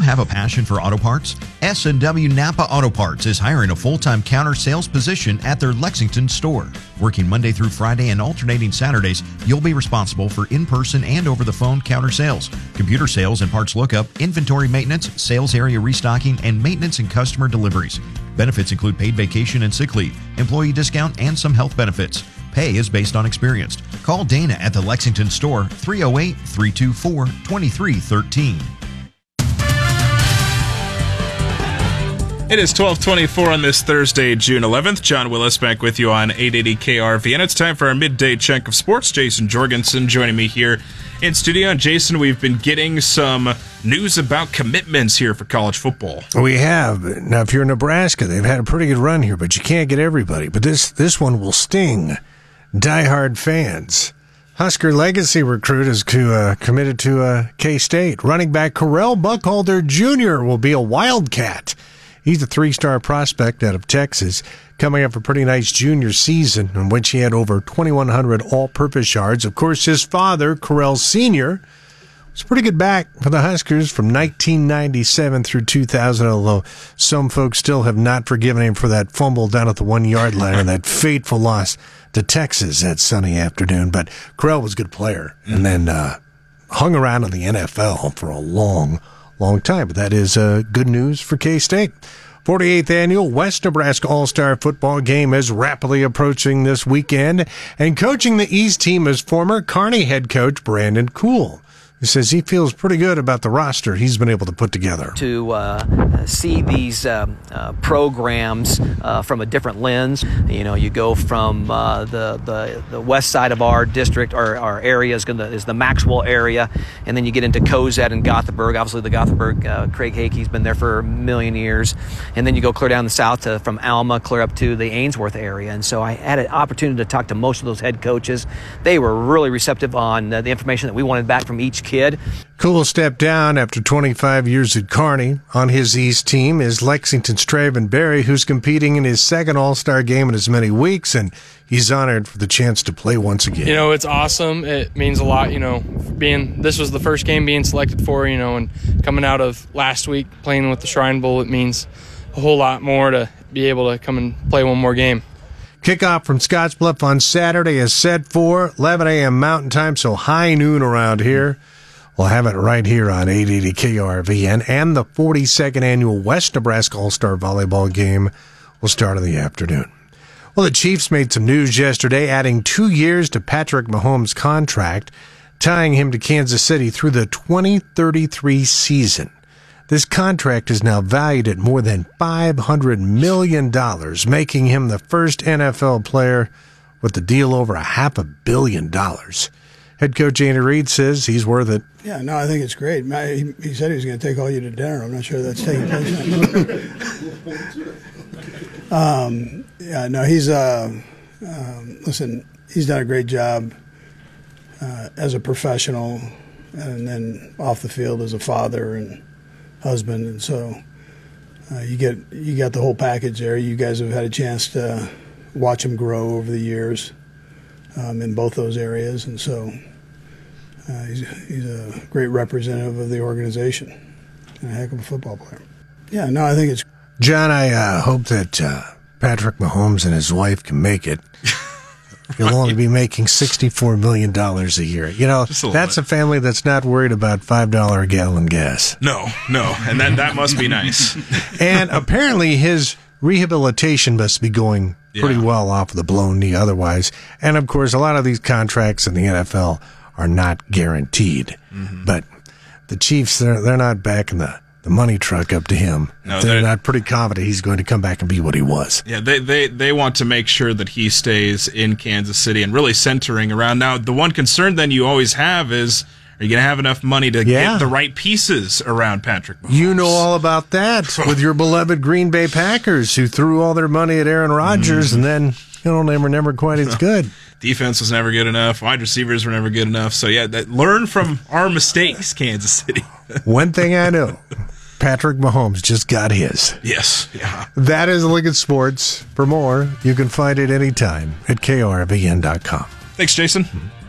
have a passion for auto parts? S&W Napa Auto Parts is hiring a full-time counter sales position at their Lexington store. Working Monday through Friday and alternating Saturdays, you'll be responsible for in-person and over-the-phone counter sales, computer sales and parts lookup, inventory maintenance, sales area restocking, and maintenance and customer deliveries. Benefits include paid vacation and sick leave, employee discount, and some health benefits. Pay is based on experience. Call Dana at the Lexington store, 308-324-2313. It is 12:24 on this Thursday, June 11th. John Willis back with you on 880 KRV, and it's time for our midday chunk of sports. Jason Jorgensen joining me here in studio. And Jason, we've been getting some news about commitments here for college football. We have. Now, if you're in Nebraska, they've had a pretty good run here, but you can't get everybody. But this one will sting diehard fans. Husker legacy recruit is committed to K-State. Running back Correll Buckholder Jr. will be a Wildcat. He's a three-star prospect out of Texas, coming up a pretty nice junior season in which he had over 2,100 all-purpose yards. Of course, his father, Correll Sr., was a pretty good back for the Huskers from 1997 through 2000, although some folks still have not forgiven him for that fumble down at the 1-yard line and that fateful loss to Texas that sunny afternoon. But Correll was a good player and then hung around in the NFL for a long time. But that is good news for K-State. 48th annual West Nebraska All-Star football game is rapidly approaching this weekend, and coaching the East team is former Kearney head coach Brandon Kuhl. He says he feels pretty good about the roster he's been able to put together. To see these programs from a different lens, you go from the west side of our district, our area is the Maxwell area, and then you get into Cozad and Gothenburg. Obviously, the Gothenburg, Craig Hakey's been there for a million years, and then you go clear down the south from Alma, clear up to the Ainsworth area. And so I had an opportunity to talk to most of those head coaches. They were really receptive on the information that we wanted back from each kid. Kuhl stepped down after 25 years at Kearney. On his East team is Lexington's Traven Berry, who's competing in his second All-Star game in as many weeks, and he's honored for the chance to play once again. It's awesome. It means a lot, this was the first game being selected for, and coming out of last week playing with the Shrine Bowl, it means a whole lot more to be able to come and play one more game. Kickoff from Scottsbluff on Saturday is set for 11 a.m. Mountain Time, so high noon around here. We'll have it right here on 880 KRVN, and the 42nd annual West Nebraska All-Star Volleyball game will start in the afternoon. Well, the Chiefs made some news yesterday, adding 2 years to Patrick Mahomes' contract, tying him to Kansas City through the 2033 season. This contract is now valued at more than $500 million, making him the first NFL player with the deal over $500 million. Head coach Andy Reid says he's worth it. Yeah, no, I think it's great. He said he was going to take all you to dinner. I'm not sure that's taking place. He's listen, he's done a great job as a professional, and then off the field as a father and husband, and so you got the whole package there. You guys have had a chance to watch him grow over the years in both those areas, and so he's a great representative of the organization and a heck of a football player. Yeah, no, I think it's... John, I hope that Patrick Mahomes and his wife can make it. You'll only be making $64 million a year. That's a family that's not worried about $5 a gallon gas. No, and that must be nice. And apparently his rehabilitation must be going pretty well off of the blown knee otherwise. And, of course, a lot of these contracts in the NFL are not guaranteed. Mm-hmm. But the Chiefs, they're not backing the money truck up to him. No, they're not pretty confident he's going to come back and be what he was. Yeah, they want to make sure that he stays in Kansas City and really centering around. Now, the one concern then you always have is, are you going to have enough money to get the right pieces around Patrick Mahomes? You know all about that with your beloved Green Bay Packers, who threw all their money at Aaron Rodgers, and then they were never quite as good. Defense was never good enough. Wide receivers were never good enough. So, learn from our mistakes, Kansas City. One thing I know, Patrick Mahomes just got his. Yes. Yeah. That is Lincoln Sports. For more, you can find it anytime at krvn.com. Thanks, Jason.